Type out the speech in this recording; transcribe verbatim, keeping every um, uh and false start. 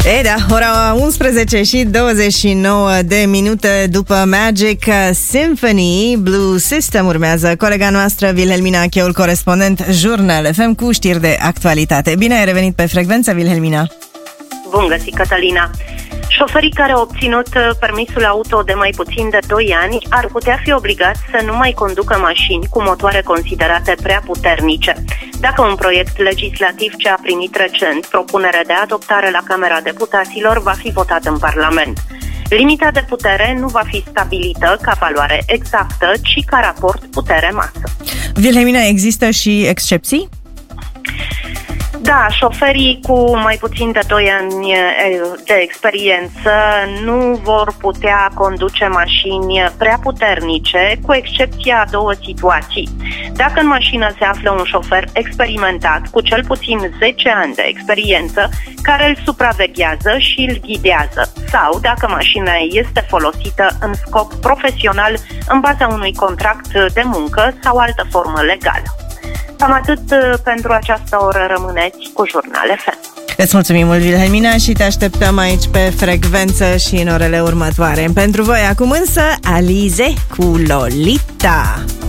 E da, ora unsprezece și douăzeci și nouă de minute după Magic Symphony, Blue System urmează. Colega noastră, Wilhelmina Cheul, corespondent Jurnal F M cu știri de actualitate. Bine ai revenit pe frecvență, Wilhelmina! Bun găsit, Cătălina! Șoferii care au obținut permisul auto de mai puțin de doi ani ar putea fi obligați să nu mai conducă mașini cu motoare considerate prea puternice. Dacă un proiect legislativ ce a primit recent propunere de adoptare la Camera Deputaților va fi votat în Parlament. Limita de putere nu va fi stabilită ca valoare exactă, ci ca raport putere-masă. Wilhelmina, există și excepții? Da, șoferii cu mai puțin de doi ani de experiență nu vor putea conduce mașini prea puternice, cu excepția a două situații. Dacă în mașină se află un șofer experimentat cu cel puțin zece ani de experiență, care îl supraveghează și îl ghidează, sau dacă mașina este folosită în scop profesional în baza unui contract de muncă sau altă formă legală. Cam atât pentru această oră, rămâneți cu Jurnal F M. Îți mulțumim mult, Wilhelmina, și te așteptăm aici pe frecvență și în orele următoare. Pentru voi acum însă, Alize cu Lolita.